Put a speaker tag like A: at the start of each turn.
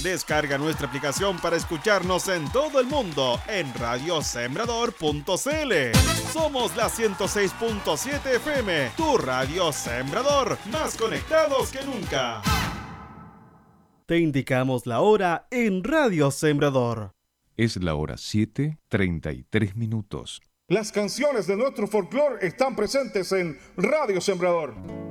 A: Descarga nuestra aplicación para escucharnos en todo el mundo en radiosembrador.cl. Somos la 106.7 FM, tu radio Sembrador, más conectados que nunca. Te indicamos la hora en Radio Sembrador.
B: Es la hora 7:33.
C: Las canciones de nuestro folclore están presentes en Radio Sembrador.